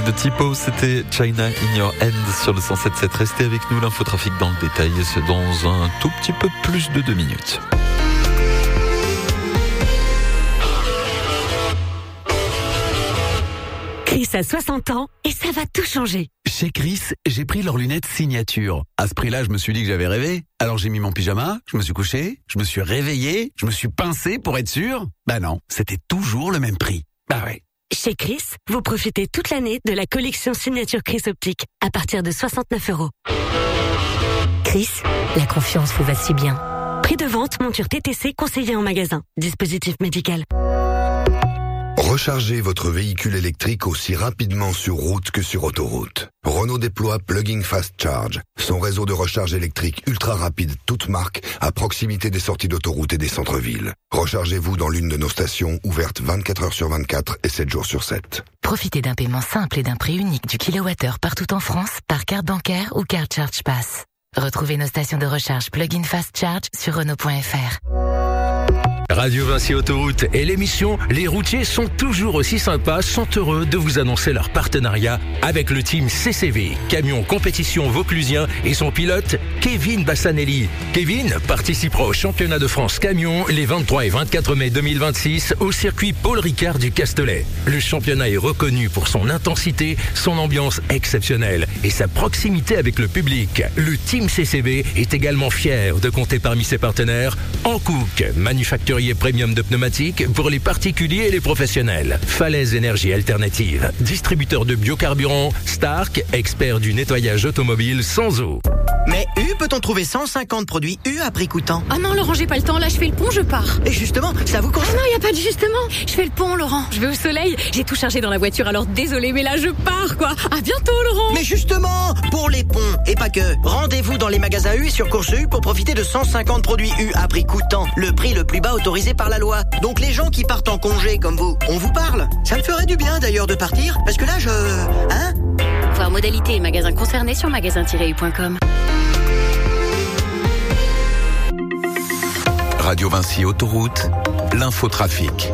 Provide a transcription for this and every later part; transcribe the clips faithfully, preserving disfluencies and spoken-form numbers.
musique de Tipo, c'était China in Your Hand sur le cent sept sept. Restez avec nous, l'infotrafic dans le détail, c'est dans un tout petit peu plus de deux minutes. Chris a soixante ans et ça va tout changer. Chez Chris, j'ai pris leurs lunettes signature. À ce prix-là, je me suis dit que j'avais rêvé. Alors j'ai mis mon pyjama, je me suis couché, je me suis réveillé, je me suis pincé pour être sûr. Bah non, c'était toujours le même prix. Bah ouais. Chez Chris, vous profitez toute l'année de la collection signature Chris Optique à partir de soixante-neuf euros. Chris, la confiance vous va si bien. Prix de vente, monture T T C conseillée en magasin. Dispositif médical. Rechargez votre véhicule électrique aussi rapidement sur route que sur autoroute. Renault déploie Plug-in Fast Charge, son réseau de recharge électrique ultra rapide, toute marque, à proximité des sorties d'autoroute et des centres-villes. Rechargez-vous dans l'une de nos stations ouvertes vingt-quatre heures sur vingt-quatre et sept jours sur sept. Profitez d'un paiement simple et d'un prix unique du kilowattheure partout en France par carte bancaire ou carte Charge Pass. Retrouvez nos stations de recharge Plug-in Fast Charge sur Renault point F R. Radio Vinci Autoroute et l'émission Les routiers sont toujours aussi sympas sont heureux de vous annoncer leur partenariat avec le team C C V, camion compétition vauclusien et son pilote Kevin Bassanelli. Kevin participera au championnat de France camion les vingt-trois et vingt-quatre mai deux mille vingt-six au circuit Paul Ricard du Castellet. Le championnat est reconnu pour son intensité, son ambiance exceptionnelle et sa proximité avec le public. Le team C C V est également fier de compter parmi ses partenaires Hankook, manufacturier premium de pneumatiques pour les particuliers et les professionnels. Falaise Énergie Alternative, distributeur de biocarburant. Stark, expert du nettoyage automobile sans eau. Mais U, peut-on trouver cent cinquante produits U à prix coûtant? Ah non, Laurent, j'ai pas le temps. Là, je fais le pont, je pars. Et justement, ça vous concerne? Ah non, y a pas de justement. Je fais le pont, Laurent. Je vais au soleil. J'ai tout chargé dans la voiture, alors désolé, mais là, je pars, quoi. À bientôt, Laurent. Mais justement, pour les ponts, et pas que, rendez-vous dans les magasins U et sur Course U pour profiter de cent cinquante produits U à prix coûtant. Le prix le plus bas autorisé par la loi. Donc les gens qui partent en congé comme vous, on vous parle. Ça me ferait du bien d'ailleurs de partir, parce que là, je... Hein? Voir modalité et magasins concernés sur magasin tiret u point com. Radio Vinci Autoroute, l'infotrafic.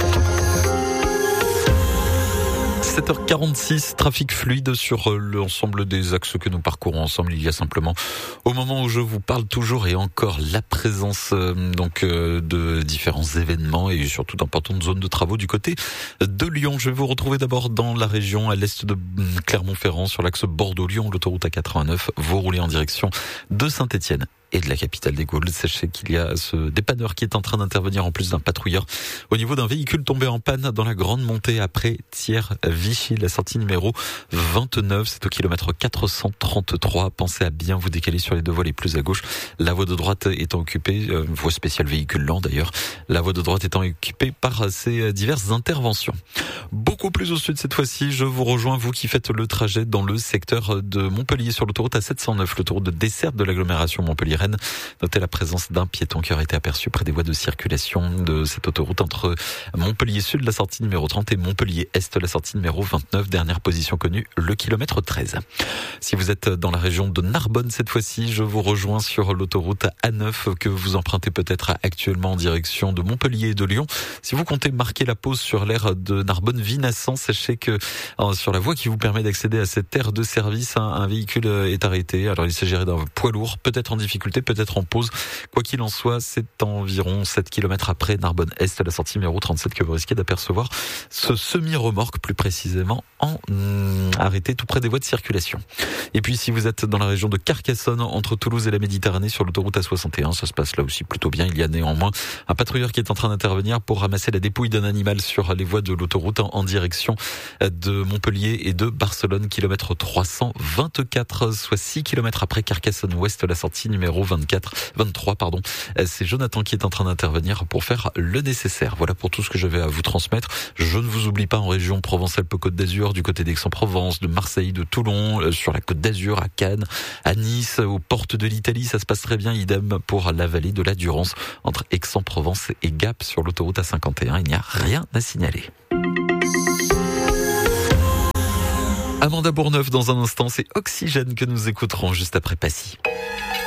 sept heures quarante-six, trafic fluide sur l'ensemble des axes que nous parcourons ensemble. Il y a simplement, au moment où je vous parle toujours et encore, la présence euh, donc euh, de différents événements et surtout d'importantes zones de travaux du côté de Lyon. Je vais vous retrouver d'abord dans la région à l'est de Clermont-Ferrand sur l'axe Bordeaux-Lyon, l'autoroute A quatre-vingt-neuf. Vous roulez en direction de Saint-Étienne et de la capitale des Gaules. Sachez qu'il y a ce dépanneur qui est en train d'intervenir en plus d'un patrouilleur au niveau d'un véhicule tombé en panne dans la grande montée après Thiers-Vichy, la sortie numéro vingt-neuf. C'est au kilomètre quatre cent trente-trois. Pensez à bien vous décaler sur les deux voies les plus à gauche. La voie de droite étant occupée, euh, voie spéciale véhicule lent d'ailleurs, la voie de droite étant occupée par ces diverses interventions. Beaucoup plus au sud cette fois-ci, je vous rejoins, vous qui faites le trajet dans le secteur de Montpellier sur l'autoroute A sept cent neuf, l'autoroute de desserte de l'agglomération Montpellier. Notez la présence d'un piéton qui aurait été aperçu près des voies de circulation de cette autoroute entre Montpellier Sud, la sortie numéro trente, et Montpellier Est, la sortie numéro vingt-neuf. Dernière position connue, le kilomètre treize. Si vous êtes dans la région de Narbonne cette fois-ci, je vous rejoins sur l'autoroute A neuf que vous empruntez peut-être actuellement en direction de Montpellier et de Lyon. Si vous comptez marquer la pause sur l'aire de Narbonne-Vinassan, sachez que sur la voie qui vous permet d'accéder à cette aire de service, un, un véhicule est arrêté. Alors il s'agirait d'un poids lourd, peut-être en difficulté, peut-être en pause. Quoi qu'il en soit, c'est environ sept kilomètres après Narbonne-Est, la sortie numéro trente-sept, que vous risquez d'apercevoir ce semi-remorque, plus précisément en hum, arrêté tout près des voies de circulation. Et puis si vous êtes dans la région de Carcassonne, entre Toulouse et la Méditerranée, sur l'autoroute A soixante et un, ça se passe là aussi plutôt bien. Il y a néanmoins un patrouilleur qui est en train d'intervenir pour ramasser la dépouille d'un animal sur les voies de l'autoroute en, en direction de Montpellier et de Barcelone, kilomètre trois cent vingt-quatre, soit six kilomètres après Carcassonne-Ouest, la sortie numéro vingt-quatre, vingt-trois, pardon. C'est Jonathan qui est en train d'intervenir pour faire le nécessaire. Voilà pour tout ce que je vais à vous transmettre. Je ne vous oublie pas en région Provence-Alpes-Côte d'Azur, du côté d'Aix-en-Provence, de Marseille, de Toulon, sur la Côte d'Azur, à Cannes, à Nice, aux portes de l'Italie. Ça se passe très bien. Idem pour la vallée de la Durance, entre Aix-en-Provence et Gap, sur l'autoroute A cinquante et un. Il n'y a rien à signaler. Amanda Bourneuf dans un instant, c'est Oxygène que nous écouterons juste après Passy.